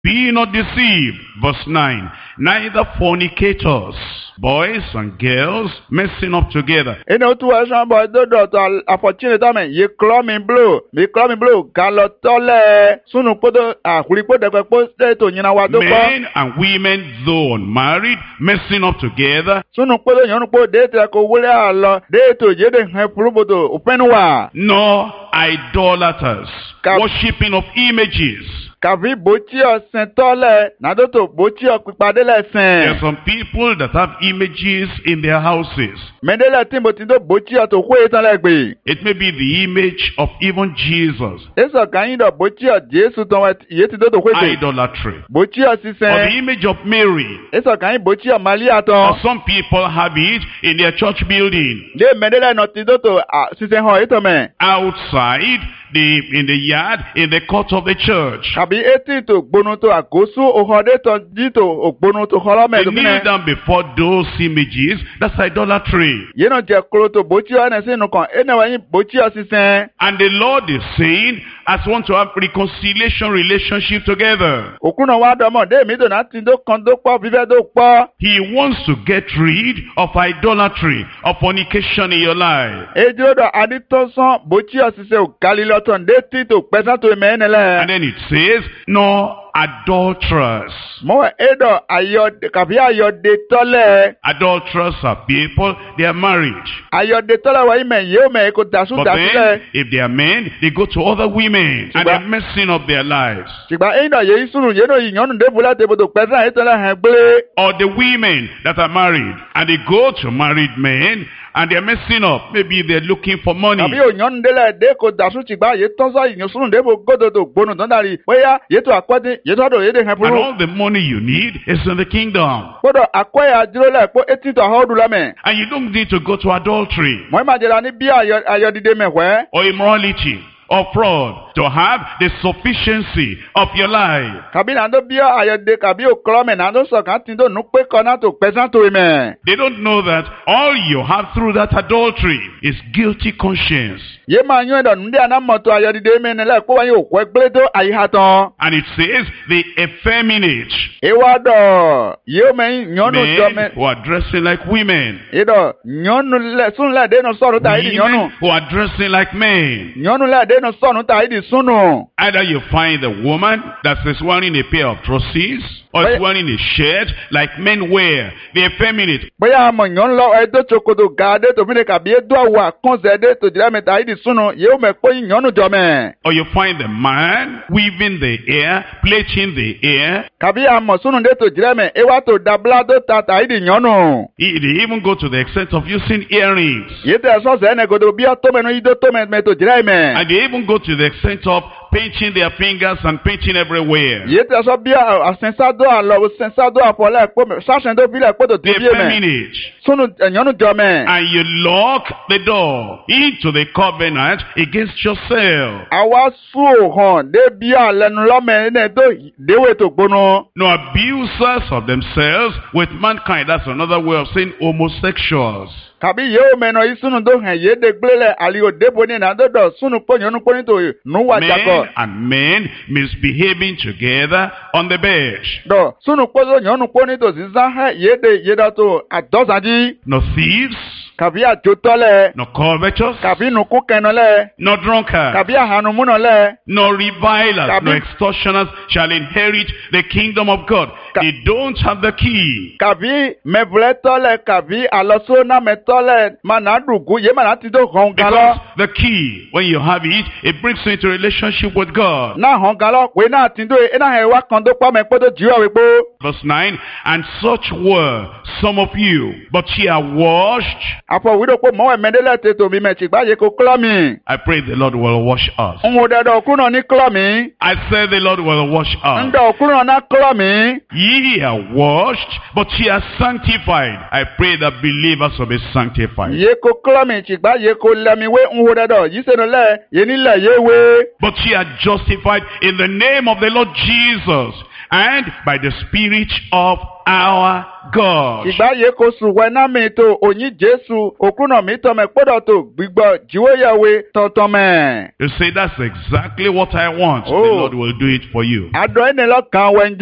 Be not deceived. Verse 9. Neither fornicators, boys and girls, messing up together. Ino tu asan boy dodo to opportunity me ye clubbing blow galotole sunu podo ahuri podo po to nyina wa do ko. Men and women, though unmarried, messing up together. Sunu podo nyonu po date ko wole alo de to je de han purubodo openwa. Nor idolaters, worshipping of images. Kavi bochio sentole nadoto bochio pipade There lesen. are some people that have images in their houses. Mendele timoti do bochio to kwe tan legbe. It may be the image of even Jesus. Eso kan do bochio Jesu ton yeti do kwe be. Idolatry. Bochio Or the sisen. image of Mary. Eso kan bochio Maria Or ton. some people have it in their church building. De mendele no ti do to sisen ho eto me. Outside, in the yard, in the court of the church. Kabi eti to gbonu to akosu ohode to dito ogbonu to holo me They do kneel kine. down before those images. That's idolatry. Ye no je klo to bochio na sinu kan ene wa yin bochio sisen. And the Lord is saying, as want to have reconciliation relationship together. Okuno wa do mo de mi do na tin do kan do po vive do po. He wants to get rid of idolatry, of fornication in your life. Ejiro do aditosan bochio sisen o galiloton de ti to pesan to me And enele. then it says, no adulterers. Mo edo ayode kabi ayode tole. Adulterers are people, they are married. Ayode tole wa ime ye o me ko dasu But dasile. then, if they are men, they go to other women and they're messing up their lives. Sigba ina ye isunu ye no yonu de bula te bodo pesan etole han gble. Or the women that are married and they go to married men and they're messing up. Maybe they're looking for money. Kabi o yonu de le de ko dasu sigba ye tonso yin sunu de bo godo to gbonu don dari. Boya ye to akwati ye to do ye de han And puru. all the money you need is in the kingdom. Bodo akwaya jiro le po eti to hodu la me. And you don't need to go to adultery Mo ma jela ni bi ayodide me hwe. or immorality or fraud to have the sufficiency of your life. Kabi na do bi ayode kabi o klome na do so kan tin do nu pe kona to pesan to me. They don't know that all you have through that adultery is guilty conscience. Ye ma yun do nde ana moto ayodide me ne le ko wa yo kwe gble to ayihaton. And it says the effeminate Ewa do ye me nyonu do me. men who are dressing like women, Edo nyonu le sun le de no so ta idi nyonu. women who are dressing like men. Nyonu le de no so ta idi sunu. Either you find a woman that is wearing a pair of trousers or is wearing a shirt like men wear. The effeminate. Boya mo nyon lo edo chokodo gade to mi ne kabi edo awa konze de to jira me ta idi sunu ye o me ko nyonu do me. Or you find the man weaving the hair, plaiting the hair. Kabi amo sunu de to jira me ewa to dabla do ta idi nyonu. They even go to the extent of using earrings. Ye te so se ne godo bi to me no ido to me to jira me. And they even go to the extent of painting their fingers and painting everywhere. Ye te so bi asensado alo sensado apole po me sasen do bi le po to The ti bi me. effeminate. Sunu nyonu do me. And you lock the door into the covenant against yourself. Awa su hon de bi alenu lo me ne do dewe to gbono. No abusers of themselves with mankind. That's another way of saying homosexuals. Kabi ye o me no isunu do han ye de gblele ali o debo ni na do do sunu po nyonu po ni to nu wa jako. Men and men misbehaving together on the bed. Do sunu po do nyonu po ni to zizan ha ye da to adozaji. No thieves, Kabi ajotole. no covetous, Kabi nu ku kenole. no drunkards, Kabi ahanu munole. no revilers, Kabi- no extortioners shall inherit the kingdom of God. They don't have the key. Kabi mevletole kabi aloso na metole manadugu ye manati do Because hongalo. the key, when you have it, it brings you into relationship with God. Na hongalo we na tindo e na he wa kan do pa me podo jiwa we po. Verse 9, and such were some of you, but ye are washed. Apo we do po mo we medele te to mi me ti gba ye ko klomi. I pray the Lord will wash us. Nwo de do kuno ni klomi. I said the Lord will wash us. Ndo kuno na klomi. Ye are washed, but ye are sanctified. I pray that believers will be sanctified. Ye ko klomi ti gba ye ko lemi we nwo de do yi se no le ye ni le ye we. But ye are justified in the name of the Lord Jesus and by the Spirit of our God. ìgbà yẹ kó sùn wẹ náà mi tó òyìn Jésù òkúnà mi tọmẹ kpọ́dọ̀ tó gbígbọ́ jíwóyàwé tọ̀tọ̀mẹ̀. You say, that's exactly what I want. Oh. The Lord will do it for you. àdó ẹni lọ́kàn wẹ̀